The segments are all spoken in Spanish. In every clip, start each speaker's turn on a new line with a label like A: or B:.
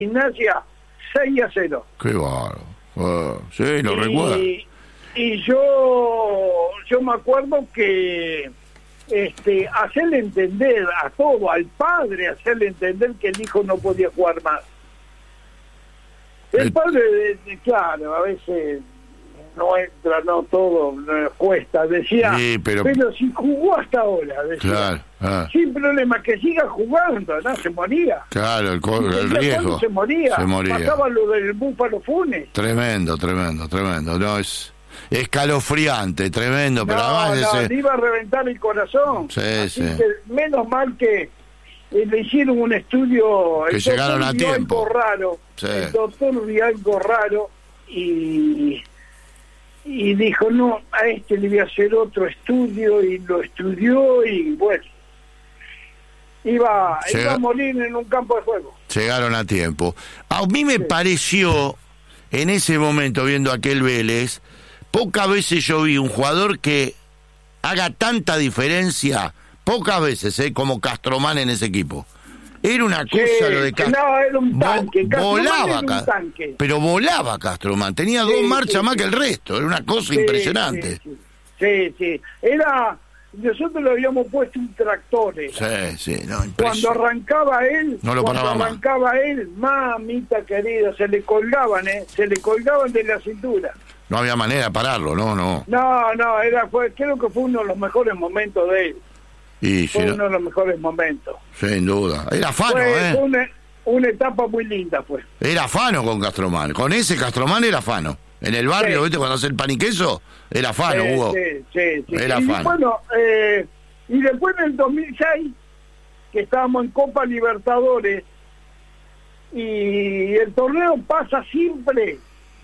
A: Gimnasia 6-0.
B: Qué bárbaro. Sí, lo recuerdo.
A: Y yo me acuerdo que hacerle entender a todo, al padre, hacerle entender que el hijo no podía jugar más. El padre, claro, a veces no entra, no todo, cuesta, decía,
B: sí, pero
A: si jugó hasta ahora, decía,
B: claro,
A: sin problema, que siga jugando, ¿no? Se moría.
B: Claro, el riesgo.
A: Se moría. Pasaba lo del Búfalo Funes.
B: Tremendo. No, es escalofriante, tremendo, pero además
A: le iba a reventar el corazón.
B: Sí,
A: así que menos mal que le hicieron un estudio,
B: que llegaron a tiempo.
A: Algo raro,
B: sí.
A: El doctor vio algo raro y dijo, no, a le voy a hacer otro estudio, y lo estudió y bueno, iba a morir en un campo de juego.
B: Llegaron a tiempo. A mí me pareció, en ese momento, viendo aquel Vélez, pocas veces yo vi un jugador que haga tanta diferencia, pocas veces, como Castromán en ese equipo. Era una cosa lo de Castromán.
A: No, era un tanque.
B: Volaba,
A: era un tanque.
B: Pero volaba Castromán, tenía dos marchas más que el resto, era una cosa impresionante.
A: Sí. Era, nosotros le habíamos puesto un tractor. Cuando arrancaba él,
B: no lo paraba más.
A: Mamita querida, se le colgaban de la cintura.
B: No había manera de pararlo, no.
A: Creo que fue uno de los mejores momentos de él. Uno de los mejores momentos.
B: Sin duda. Era Fano,
A: Fue una etapa muy linda, pues.
B: Era Fano con Castromán. Con ese Castromán era Fano. En el barrio, ¿viste? Cuando hace el pan y queso, era Fano, Hugo.
A: Sí.
B: Era Fano.
A: Bueno, y después en el 2006, que estábamos en Copa Libertadores, y el torneo pasa siempre,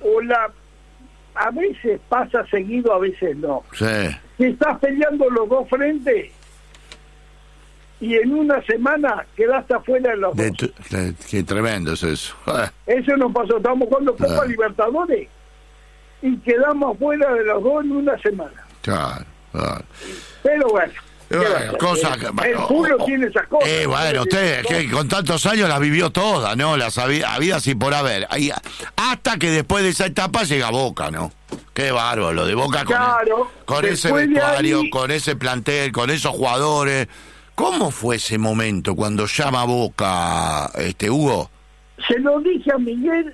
A: a veces pasa seguido, a veces no.
B: Sí.
A: Si estás peleando los dos frentes, y en una semana quedaste afuera de los dos.
B: Qué tremendo es eso.
A: Eso nos pasó, estábamos jugando Copa Libertadores y quedamos afuera de los dos en una semana.
B: Claro.
A: Pero bueno. El fútbol tiene esas cosas.
B: Usted que con tantos años las vivió todas, ¿no? Las había así por haber. Hasta que después de esa etapa llega Boca, ¿no? Qué bárbaro, lo de Boca con ese vestuario, con ese plantel, con esos jugadores. ¿Cómo fue ese momento cuando llama a Boca, Hugo?
A: Se lo dije a Miguel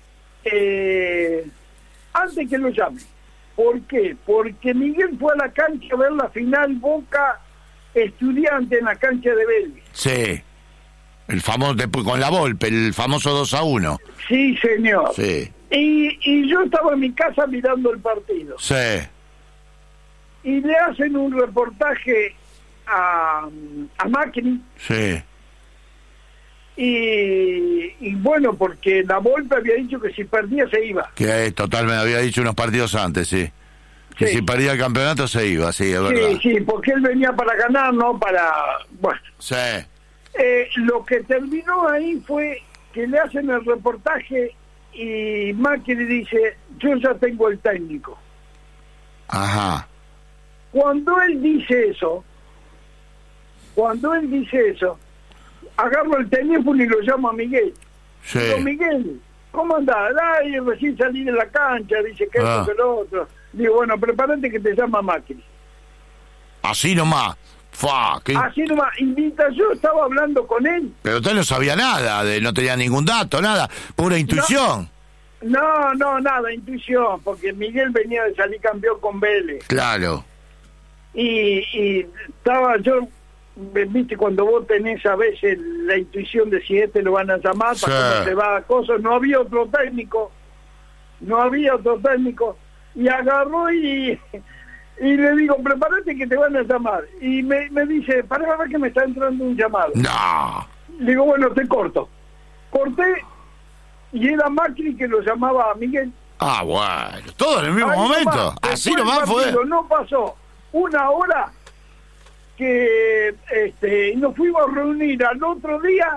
A: antes que lo llame. ¿Por qué? Porque Miguel fue a la cancha a ver la final Boca Estudiante en la cancha de Vélez.
B: Sí. El famoso, con la Volpe, el famoso 2-1.
A: Sí, señor.
B: Sí.
A: Y yo estaba en mi casa mirando el partido.
B: Sí.
A: Y le hacen un reportaje a Macri.
B: Sí.
A: Y bueno, porque la Volpe había dicho que si perdía se iba.
B: Que total me había dicho unos partidos antes, sí. Que si perdía el campeonato se iba, sí, es verdad.
A: Sí, porque él venía para ganar, no para... Bueno.
B: Sí.
A: Lo que terminó ahí fue que le hacen el reportaje y Macri dice, yo ya tengo el técnico.
B: Ajá.
A: Cuando él dice eso, agarro el teléfono y lo llamo a Miguel.
B: Sí.
A: Digo, Miguel, ¿cómo andás? Ay, recién salí de la cancha, dice que esto, que lo otro. Digo, bueno, prepárate que te llama Macri.
B: Así nomás.
A: Así nomás. Y mientras yo estaba hablando con él...
B: Pero usted no sabía nada, no tenía ningún dato, nada. Pura intuición.
A: No, nada, intuición, porque Miguel venía de salir campeón con Vélez.
B: Claro.
A: Y estaba yo... Viste, cuando vos tenés a veces la intuición de si lo van a llamar, para cómo te va a cosas, no había otro técnico, y agarró y le digo, prepárate que te van a llamar, y me dice, para que me está entrando un llamado.
B: No.
A: Le digo, bueno, corté, y era Macri que lo llamaba a Miguel.
B: Bueno, todo en el mismo momento, así nomás fue.
A: No pasó una hora que nos fuimos a reunir al otro día,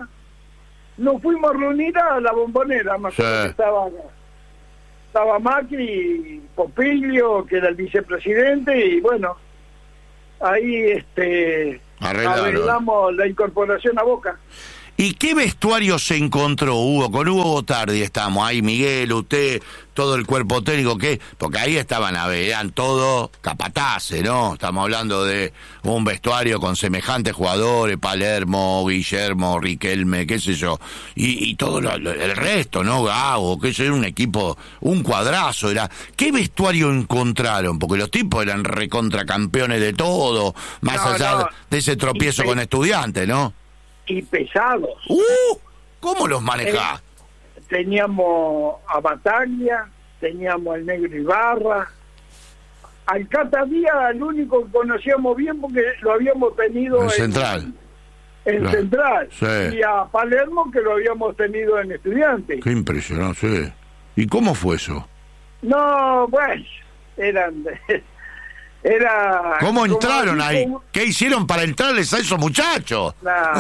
A: a la Bombonera, más o menos, estaba Macri, Popilio, que era el vicepresidente, y bueno, ahí arreglamos la incorporación a Boca.
B: ¿Y qué vestuario se encontró, Hugo? Con Hugo Gotardi estamos, ahí Miguel, usted, todo el cuerpo técnico, ¿qué? Porque ahí eran todos capataces, ¿no? Estamos hablando de un vestuario con semejantes jugadores, Palermo, Guillermo, Riquelme, qué sé yo, y todo el resto, ¿no? Gago, qué sé yo, un equipo, un cuadrazo era. ¿Qué vestuario encontraron? Porque los tipos eran recontracampeones de todo, más allá de ese tropiezo con Estudiantes, ¿no?
A: Y pesados.
B: ¿Cómo los manejás?
A: Teníamos a Bataglia, teníamos al Negro Ibarra, al Cata Díaz, el único que conocíamos bien porque lo habíamos tenido
B: en Central.
A: En Central.
B: Sí.
A: Y a Palermo, que lo habíamos tenido en Estudiantes.
B: Qué impresionante, sí. ¿Y cómo fue eso?
A: No, pues, era
B: ¿Cómo entraron ahí? ¿Qué hicieron para entrarles a esos muchachos?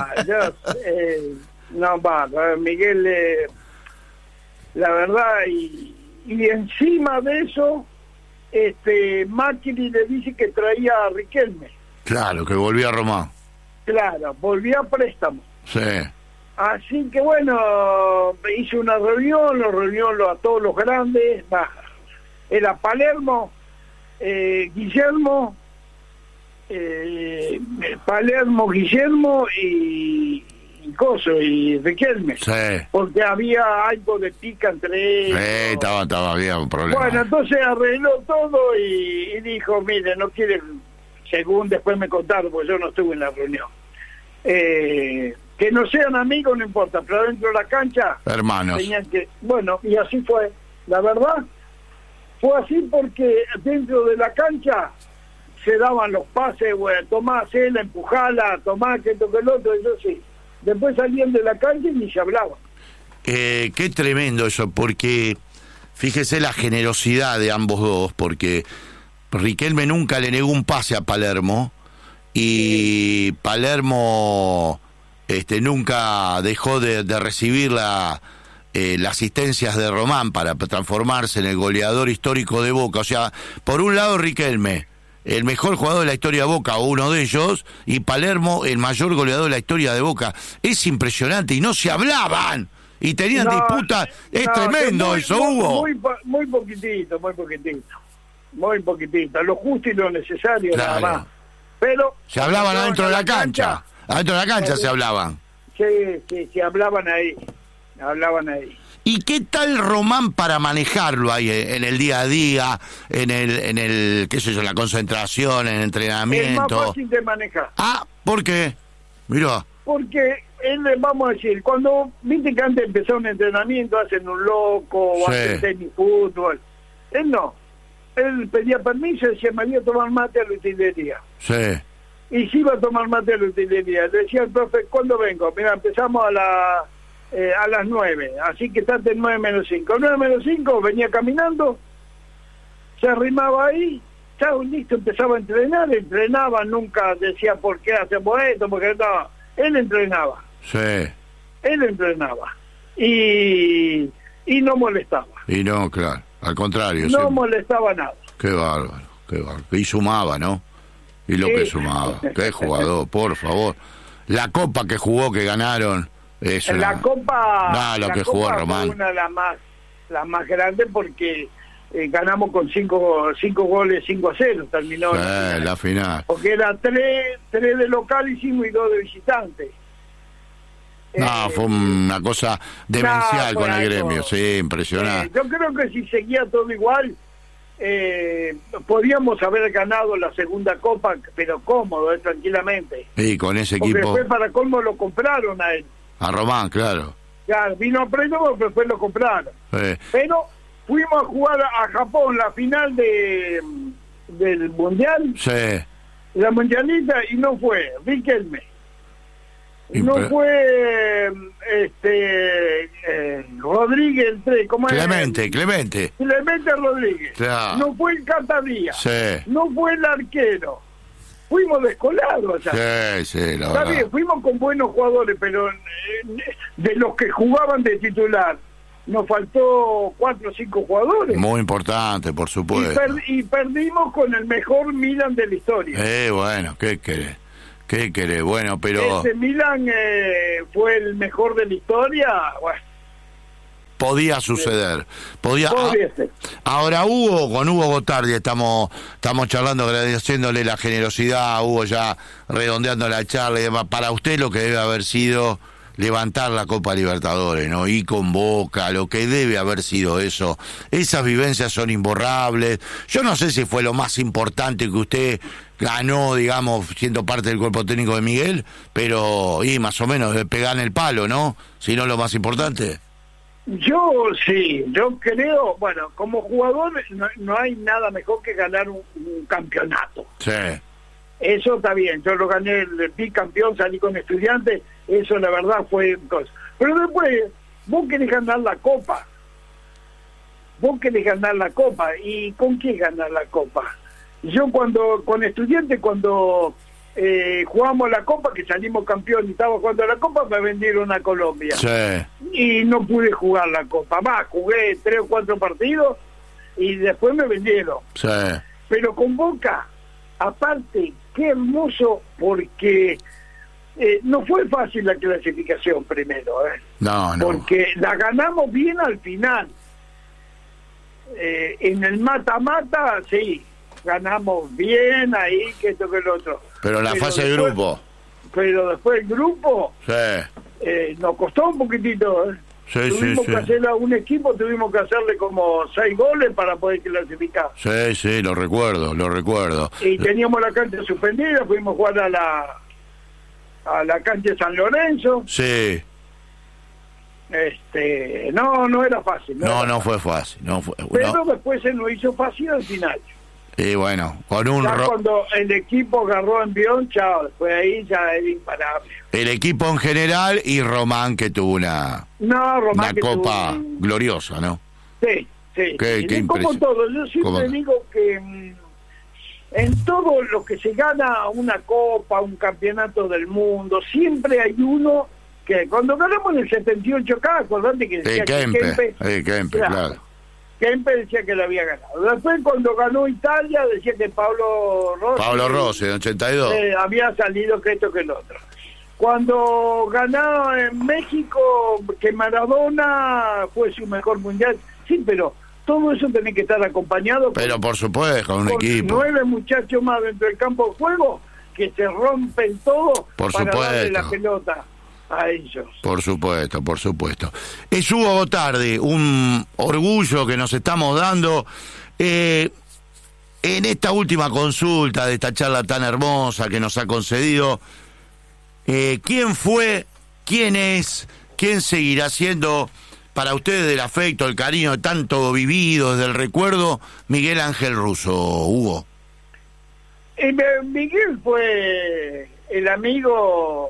A: Miguel, la verdad, y encima de eso, Macri le dice que traía a Riquelme.
B: Claro, que volvía a Román.
A: Claro, volvía a préstamo.
B: Sí.
A: Así que bueno, hizo una reunión, lo reunió a todos los grandes, era Palermo, Guillermo y Riquelme.
B: Sí.
A: Porque había algo de pica entre ellos.
B: Había un problema.
A: Bueno, entonces arregló todo y dijo, mire, no quieren, según después me contaron, porque yo no estuve en la reunión, que no sean amigos, no importa, pero dentro de la cancha,
B: hermanos,
A: tenían que, bueno, y así fue, la verdad. Fue así porque dentro de la cancha se daban los pases, bueno, tomá, hacela, empujala, tomá, que esto, que el otro, eso sí. Después salían de la calle y ni se hablaban.
B: Qué tremendo eso, porque fíjese la generosidad de ambos dos, porque Riquelme nunca le negó un pase a Palermo, y Palermo nunca dejó de recibir las asistencias de Román para transformarse en el goleador histórico de Boca. O sea, por un lado Riquelme, el mejor jugador de la historia de Boca, uno de ellos, y Palermo, el mayor goleador de la historia de Boca. Es impresionante, y no se hablaban, y tenían disputas. Es tremendo eso, Hugo.
A: Muy poquitito, lo justo y lo necesario,
B: claro,
A: nada más. Pero
B: se hablaban adentro de la cancha. Adentro de la cancha se hablaban.
A: Sí, hablaban ahí.
B: ¿Y qué tal Román para manejarlo ahí en el día a día, en el qué sé yo, la concentración, en el entrenamiento?
A: Es más fácil de manejar.
B: ¿Por qué? Mirá.
A: Porque él, vamos a decir, cuando viste que antes empezó un entrenamiento, hacen un loco, o hacen tenis, fútbol. Él no. Él pedía permiso y decía, me voy a tomar mate a la utilería.
B: Sí.
A: Y si iba a tomar mate a la utilería. Le decía al profe, ¿cuándo vengo? Mira, empezamos a las 9, así que estate en 9 menos 5. 9 menos 5, venía caminando, se arrimaba ahí, chao, listo, empezaba a entrenar, entrenaba, nunca decía por qué hacemos esto, porque no, él entrenaba.
B: Sí.
A: Él entrenaba. Y no molestaba.
B: Y no, claro, al contrario.
A: No molestaba nada.
B: Qué bárbaro. Y sumaba, ¿no? Y lo que sumaba. Qué jugador, por favor. La copa que jugó, que ganaron.
A: La copa,
B: lo que
A: copa
B: jugó Román.
A: fue una de las más grandes porque ganamos con 5 goles, 5-0 terminó
B: la final.
A: Porque era 3 de local y 5 y 2 de visitante.
B: Fue una cosa demencial con el gremio, sí, impresionante.
A: Yo creo que si seguía todo igual, podíamos haber ganado la segunda copa, pero cómodo, tranquilamente.
B: Y con ese equipo.
A: Porque después para colmo lo compraron a él.
B: A Román, claro.
A: Ya, vino a préstamo, pero después lo compraron. Pero fuimos a jugar a Japón la final del Mundial.
B: Sí.
A: La mundialita, y no fue Riquelme. No fue Rodríguez el 3, ¿cómo es?
B: Clemente
A: Rodríguez.
B: Claro.
A: No fue el Cata Díaz.
B: Sí.
A: No fue el arquero. Fuimos descolados.
B: Sí, la verdad.
A: Bien, fuimos con buenos jugadores, pero de los que jugaban de titular, nos faltó 4 o 5 jugadores.
B: Muy importante, por supuesto.
A: Y perdimos con el mejor Milan de la historia.
B: Bueno, ¿qué querés? ¿Qué querés? Bueno, pero...
A: Ese Milan fue el mejor de la historia, bueno.
B: Podía suceder, podía
A: ser.
B: Ahora con Hugo Gotardi estamos charlando, agradeciéndole la generosidad a Hugo, ya redondeando la charla y demás. Para usted lo que debe haber sido levantar la Copa Libertadores, ¿no? Y con Boca, lo que debe haber sido eso. Esas vivencias son imborrables. Yo no sé si fue lo más importante que usted ganó, digamos, siendo parte del cuerpo técnico de Miguel, pero más o menos de pegar en el palo, ¿no? Si no lo más importante.
A: Yo creo, bueno, como jugador no hay nada mejor que ganar un campeonato.
B: Sí.
A: Eso está bien, yo lo gané, el bicampeón, salí con Estudiantes, eso la verdad fue cosa. Pero después, vos querés ganar la Copa. ¿Y con qué ganar la Copa? Yo con Estudiantes, cuando jugamos la Copa, que salimos campeón y estaba jugando la Copa, me vendieron a Colombia.
B: Sí.
A: Y no pude jugar la Copa. Más, jugué 3 o 4 partidos y después me vendieron.
B: Sí.
A: Pero con Boca, aparte, qué hermoso, porque no fue fácil la clasificación primero.
B: No.
A: Porque la ganamos bien al final. En el mata-mata, sí, ganamos bien ahí, que esto que lo otro.
B: Pero la fase de grupo.
A: Pero después el grupo
B: sí.
A: Nos costó un poquitito. Tuvimos que hacerle a un equipo, tuvimos que hacerle como 6 goles para poder clasificar.
B: Sí, lo recuerdo.
A: Y teníamos la cancha suspendida, fuimos a jugar a la cancha de San Lorenzo.
B: Sí.
A: No era fácil.
B: No fue fácil.
A: Pero después se nos hizo fácil al final.
B: Y bueno, con
A: cuando el equipo agarró envión, chao, después ahí ya era imparable.
B: El equipo en general y Román, que tuvo una copa gloriosa, ¿no?
A: Sí.
B: Qué
A: como todo, yo siempre digo que en todo lo que se gana una copa, un campeonato del mundo, siempre hay uno que cuando ganamos en el 78 acá, acordate que decía
B: Kempe, claro.
A: Kempe decía que lo había ganado. Después cuando ganó Italia decía que Pablo
B: Rossi en 82
A: había salido que esto que el otro. Cuando ganó en México, que Maradona fue su mejor mundial, sí, pero todo eso tiene que estar acompañado
B: pero por supuesto, con un equipo.
A: 9 muchachos más dentro del campo de juego que se rompen todo para darle la pelota a ellos.
B: Por supuesto. Es Hugo Gotardi, un orgullo que nos estamos dando en esta última consulta de esta charla tan hermosa que nos ha concedido. ¿Quién fue, quién es, quién seguirá siendo para ustedes del afecto, el cariño tanto vivido, desde el recuerdo, Miguel Ángel Russo, Hugo?
A: Miguel fue el amigo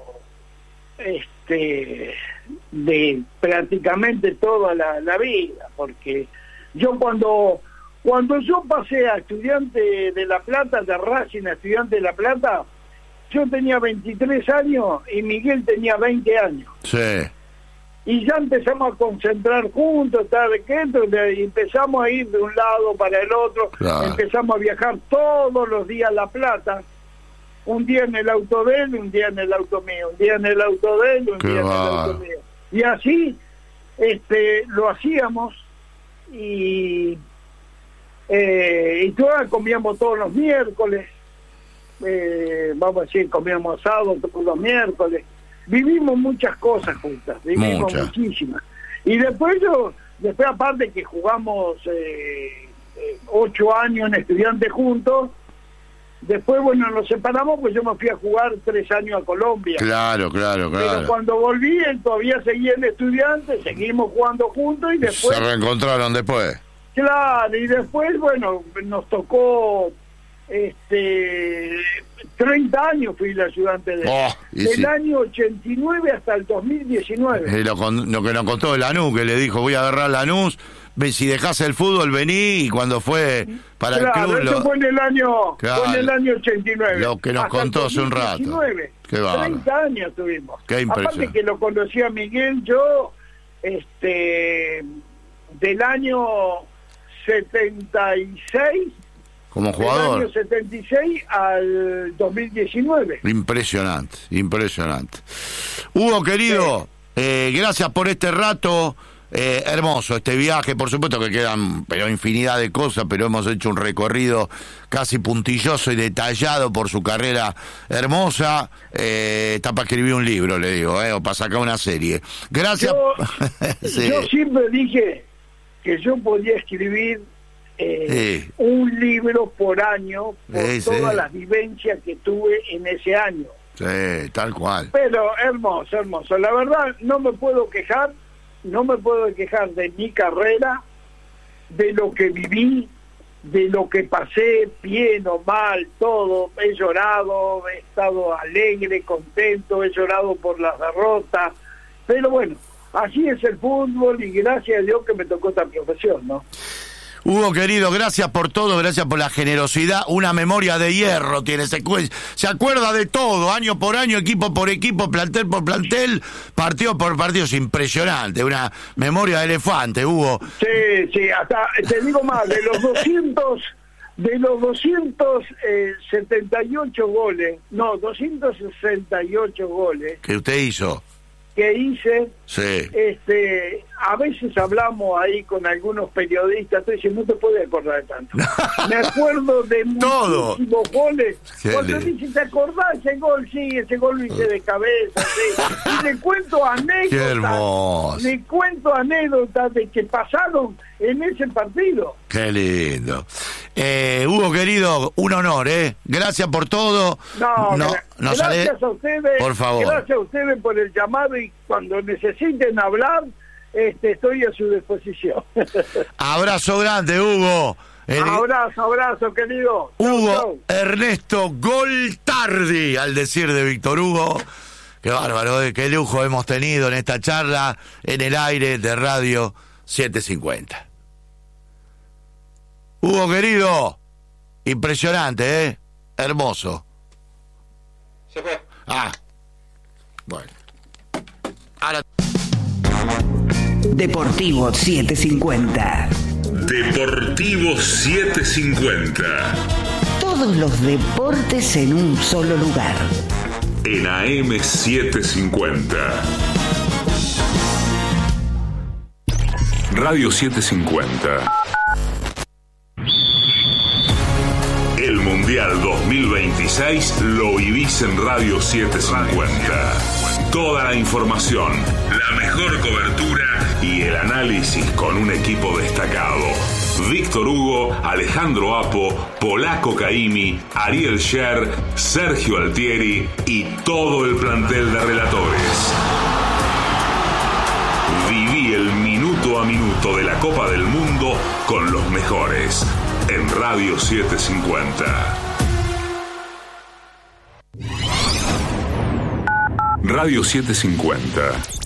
A: de prácticamente toda la vida, porque yo cuando yo pasé a Estudiante de La Plata, de Racing a Estudiante de La Plata, yo tenía 23 años y Miguel tenía 20 años.
B: Sí.
A: Y ya empezamos a concentrar juntos, y empezamos a ir de un lado para el otro, claro. Empezamos a viajar todos los días a La Plata, un día en el auto de él, un día en el auto mío, un día en el auto de él, un día en el auto mío. Y así lo hacíamos y todas comíamos todos los miércoles, vamos a decir, comíamos asado todos los miércoles. Vivimos muchas cosas juntas, muchísimas. Y después aparte que jugamos 8 años en Estudiantes juntos, después, nos separamos, pues yo me fui a jugar 3 años a Colombia.
B: Claro.
A: Pero cuando volví, él todavía seguía en Estudiantes, seguimos jugando juntos y después...
B: ¿Se reencontraron después?
A: Claro, y después, nos tocó 30 años fui el ayudante de él. Del año 89 hasta el 2019.
B: Lo que nos contó de Lanús, que le dijo, voy a agarrar Lanús, si dejás el fútbol vení, y cuando fue para el club...
A: Eso fue en el año 89.
B: Lo que nos
A: hasta
B: contó hace un rato.
A: 30 años tuvimos.
B: Qué impresión.
A: Aparte que lo conocí a Miguel yo, del año 76
B: como jugador.
A: Del año 76 al 2019.
B: Impresionante. Hugo, querido, gracias por este rato. Hermoso este viaje, por supuesto que quedan infinidad de cosas, pero hemos hecho un recorrido casi puntilloso y detallado por su carrera hermosa. Está para escribir un libro, le digo, o para sacar una serie. Gracias.
A: Sí. Yo siempre dije que yo podía escribir un libro por año por todas las vivencias que tuve en ese año.
B: Sí, tal cual.
A: Pero hermoso. La verdad, no me puedo quejar de mi carrera, de lo que viví, de lo que pasé, bien o mal, todo. He llorado, he estado alegre, contento, he llorado por las derrotas, pero bueno, así es el fútbol y gracias a Dios que me tocó esta profesión, ¿no?
B: Hugo, querido, gracias por todo, gracias por la generosidad, una memoria de hierro tiene, se acuerda de todo, año por año, equipo por equipo, plantel por plantel, partido por partido, es impresionante, una memoria de elefante, Hugo.
A: Sí, hasta, te digo más, de los 268 goles, no, 268 goles.
B: ¿Que usted hizo?
A: Que hice,
B: sí.
A: A veces hablamos ahí con algunos periodistas, tú dices, no te puedes acordar de tanto. Me acuerdo de muchísimos goles. Cuando dices, ¿te acordás ese gol? Sí, ese gol lo hice de cabeza, sí. Y le cuento anécdotas.
B: Qué hermoso.
A: Le cuento anécdotas de que pasaron en ese partido.
B: Qué lindo. Hugo, querido, un honor, Gracias por todo.
A: Gracias a ustedes.
B: Por favor.
A: Gracias a ustedes por el llamado y cuando necesiten hablar, estoy a su disposición.
B: Abrazo grande, Hugo.
A: Abrazo, querido.
B: Hugo
A: chau.
B: Ernesto Goltardi, al decir de Víctor Hugo. Qué bárbaro, qué lujo hemos tenido en esta charla en el aire de Radio 750. Hugo, querido, impresionante, hermoso.
C: Se fue.
B: Bueno. Ahora...
D: Deportivo 750.
E: Deportivo 750.
D: Todos los deportes en un solo lugar.
E: En AM 750. Radio 750. El Mundial 2026 lo vivís en Radio 750. Toda la información, la mejor cobertura y el análisis con un equipo destacado. Víctor Hugo, Alejandro Apo, Polaco Caimi, Ariel Scher, Sergio Altieri y todo el plantel de relatores. Viví el minuto a minuto de la Copa del Mundo con los mejores en Radio 750. Radio 750.